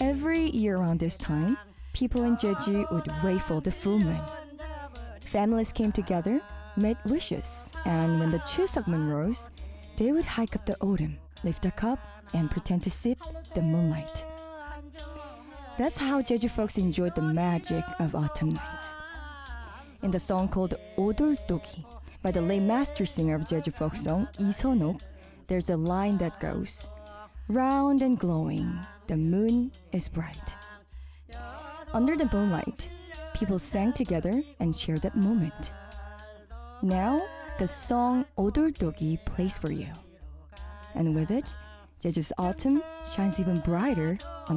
Every year around this time, people in Jeju would wait for the full moon. Families came together, made wishes, and when the Chuseok moon rose, they would hike up the autumn, lift a cup, and pretend to sip the moonlight. That's how Jeju folks enjoyed the magic of autumn nights. In the song called Odoldogi by the late master singer of Jeju folk song Lee Sonok, there's a line that goes, "Round and glowing, the moon is bright." Under the moonlight, people sang together and shared that moment. Now, the song Odoldogi plays for you. And with it, Jeju's autumn shines even brighter on